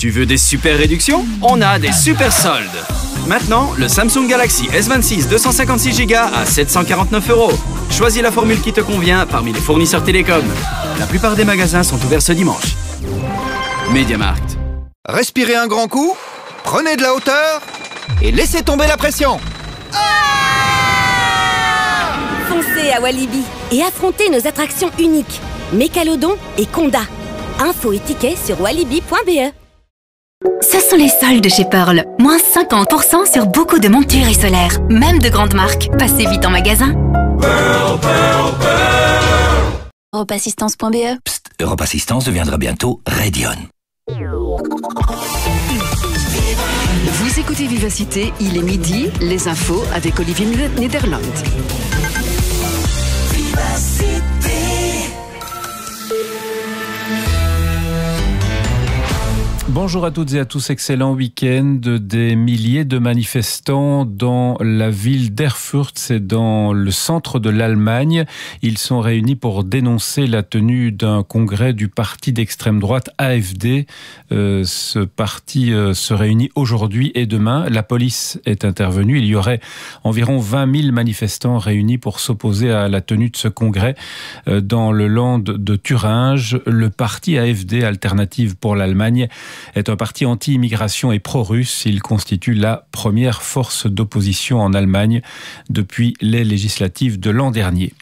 Tu veux des super réductions? On a des super soldes. Maintenant, le Samsung Galaxy S26 256 Go à 749 €. Choisis la formule qui te convient parmi les fournisseurs télécoms. La plupart des magasins sont ouverts ce dimanche. MediaMarkt. Respirez un grand coup, prenez de la hauteur et laissez tomber la pression. Foncez à Walibi et affrontez nos attractions uniques, Mécalodon et Conda. Infos et tickets sur walibi.be. Ce sont les soldes chez Pearl. Moins 50% sur beaucoup de montures et solaires, même de grandes marques. Passez vite en magasin. Pearl, Pearl, Pearl. Europassistance.be. Psst, Europassistance deviendra bientôt Radion. Vous écoutez Vivacité, il est midi, les infos avec Olivier Nederland. Bonjour à toutes et à tous, excellent week-end. Des milliers de manifestants dans la ville d'Erfurt, c'est dans le centre de l'Allemagne. Ils sont réunis pour dénoncer la tenue d'un congrès du parti d'extrême droite AfD. Ce parti se réunit aujourd'hui et demain. La police est intervenue. Il y aurait environ 20 000 manifestants réunis pour s'opposer à la tenue de ce congrès dans le land de Thuringe. Le parti AfD, Alternative pour l'Allemagne, est un parti anti-immigration et pro-russe. Il constitue la première force d'opposition en Allemagne depuis les législatives de l'an dernier.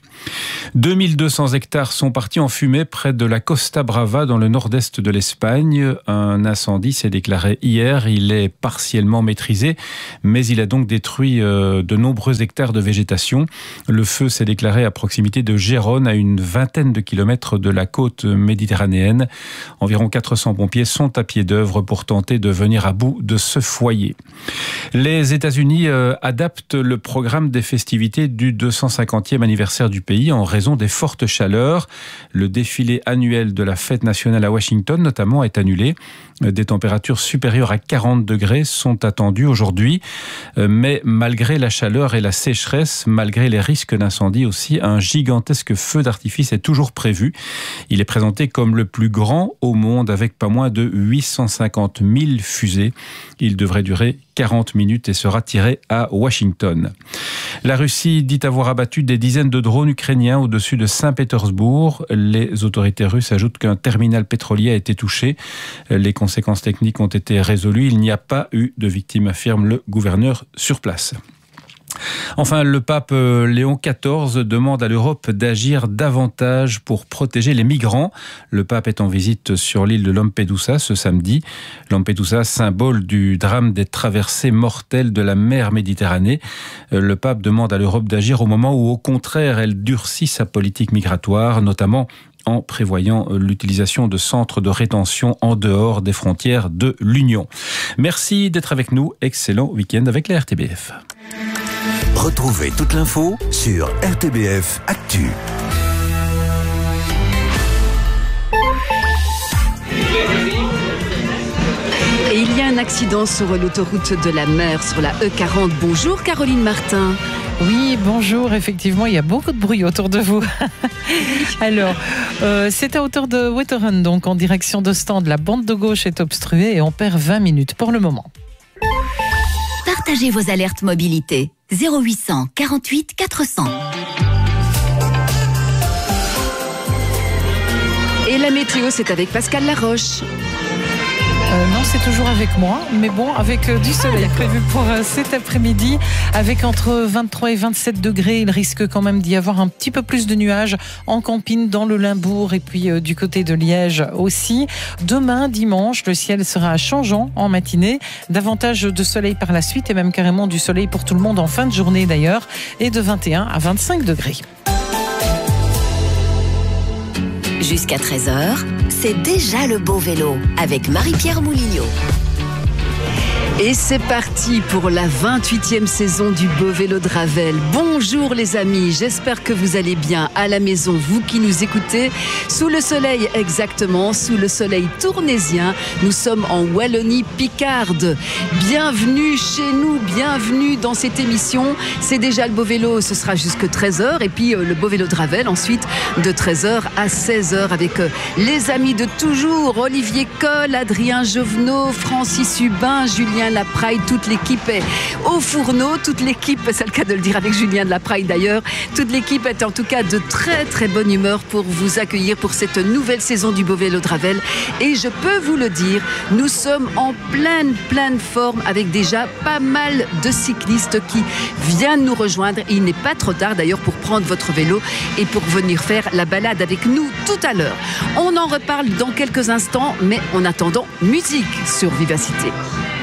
2200 hectares sont partis en fumée près de la Costa Brava dans le nord-est de l'Espagne. Un incendie s'est déclaré hier. Il est partiellement maîtrisé, mais il a donc détruit de nombreux hectares de végétation. Le feu s'est déclaré à proximité de Gérone, à une vingtaine de kilomètres de la côte méditerranéenne. Environ 400 pompiers sont à pied d'œuvre pour tenter de venir à bout de ce foyer. Les États-Unis adaptent le programme des festivités du 250e anniversaire du pays en raison des fortes chaleurs. Le défilé annuel de la fête nationale à Washington, notamment, est annulé. Des températures supérieures à 40 degrés sont attendues aujourd'hui. Mais malgré la chaleur et la sécheresse, malgré les risques d'incendie aussi, un gigantesque feu d'artifice est toujours prévu. Il est présenté comme le plus grand au monde avec pas moins de 850 000 fusées. Il devrait durer 40 minutes et sera tiré à Washington. La Russie dit avoir abattu des dizaines de drones ukrainiens au-dessus de Saint-Pétersbourg. Les autorités russes ajoutent qu'un terminal pétrolier a été touché. Les conséquences techniques ont été résolues. Il n'y a pas eu de victimes, affirme le gouverneur sur place. Enfin, le pape Léon XIV demande à l'Europe d'agir davantage pour protéger les migrants. Le pape est en visite sur l'île de Lampedusa ce samedi. Lampedusa, symbole du drame des traversées mortelles de la mer Méditerranée. Le pape demande à l'Europe d'agir au moment où, au contraire, elle durcit sa politique migratoire, notamment en prévoyant l'utilisation de centres de rétention en dehors des frontières de l'Union. Merci d'être avec nous. Excellent week-end avec la RTBF. Retrouvez toute l'info sur RTBF Actu. Et il y a un accident sur l'autoroute de la mer, sur la E40. Bonjour Caroline Martin. Oui, bonjour. Effectivement, il y a beaucoup de bruit autour de vous. Alors, c'est à hauteur de Wetteren, donc en direction d'Ostende. La bande de gauche est obstruée et on perd 20 minutes pour le moment. Partagez vos alertes mobilité. 0800 48 400. Et la météo, c'est avec Pascal Laroche. Non, c'est toujours avec moi, mais bon, avec du soleil prévu pour cet après-midi, avec entre 23 et 27 degrés. Il risque quand même d'y avoir un petit peu plus de nuages en Campine, dans le Limbourg et puis du côté de Liège aussi. Demain, dimanche, le ciel sera changeant en matinée, davantage de soleil par la suite et même carrément du soleil pour tout le monde en fin de journée d'ailleurs, et de 21 à 25 degrés. Jusqu'à 13h, c'est déjà le beau vélo avec Marie-Pierre Moulignot. Et c'est parti pour la 28e saison du Beau Vélo de Ravel. Bonjour les amis, j'espère que vous allez bien à la maison, vous qui nous écoutez. Sous le soleil, exactement, sous le soleil tournésien, nous sommes en Wallonie-Picarde. Bienvenue chez nous, bienvenue dans cette émission. C'est déjà le Beau Vélo, ce sera jusque 13h. Et puis le Beau Vélo de Ravel, ensuite de 13h à 16h avec les amis de toujours. Olivier Coll, Adrien Jovenot, Francis Hubin, Julien Lapraille, toute l'équipe est au fourneau, toute l'équipe, c'est le cas de le dire avec Julien de Lapraille d'ailleurs, toute l'équipe est en tout cas de très très bonne humeur pour vous accueillir pour cette nouvelle saison du Beau Vélo de Ravel. Et je peux vous le dire, nous sommes en pleine forme avec déjà pas mal de cyclistes qui viennent nous rejoindre. Il n'est pas trop tard d'ailleurs pour prendre votre vélo et pour venir faire la balade avec nous tout à l'heure. On en reparle dans quelques instants, mais en attendant, musique sur Vivacité.